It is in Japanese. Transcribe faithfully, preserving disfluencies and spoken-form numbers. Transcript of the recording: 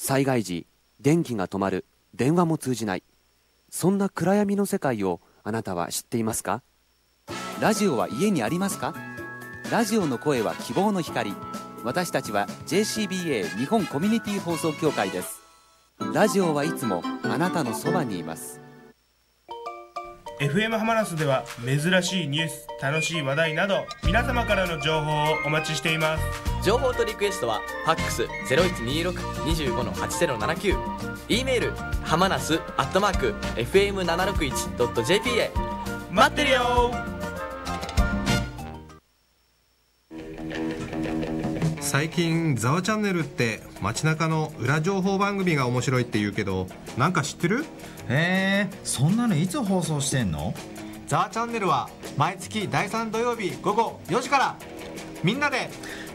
災害時電気が止まる、電話も通じない、そんな暗闇の世界をあなたは知っていますか？ラジオは家にありますか？ラジオの声は希望の光。私たちは ジェーシービーエー 日本コミュニティ放送協会です。ラジオはいつもあなたのそばにいます。 エフエム ハマナスでは珍しいニュース、楽しい話題など皆様からの情報をお待ちしています。 情報とリクエストはファックス ゼロいちにーろく にじゅうごのはちゼロななきゅう、 E メールハマナスアットマーク エフエムななろくいちドットジェーピー へ待ってるよ。 最近ザワチャンネルって街中の裏情報番組が面白いって言うけど、なんか知ってる？ へえ、そんなのいつ放送してんの？ ザワチャンネルは毎月だいさん土曜日午後よじから、みんなで